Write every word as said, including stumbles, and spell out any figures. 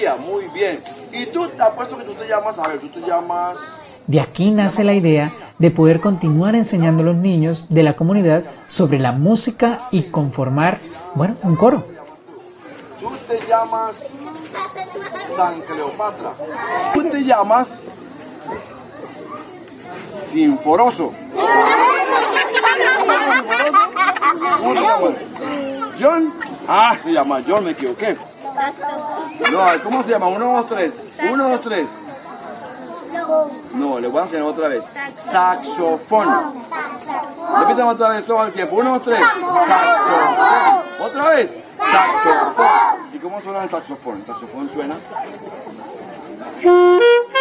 María, muy bien. Y tú, te apuesto que tú te llamas, a ver, tú te llamas... De aquí nace la idea de poder continuar enseñando a los niños de la comunidad sobre la música y conformar, bueno, un coro. Tú te llamas San Cleopatra. Tú te llamas Sinforoso. ¿Cómo te llamas? John. Ah, se llama John, me equivoqué. No, ¿cómo se llama? Uno, dos, tres. Uno, dos, tres. No, le voy a enseñar otra vez. Saxofón. Repítame otra vez todo el tiempo. Uno, dos, tres. Saxofón. Otra vez. Saxofón. ¿Y cómo suena el saxofón? El saxofón suena...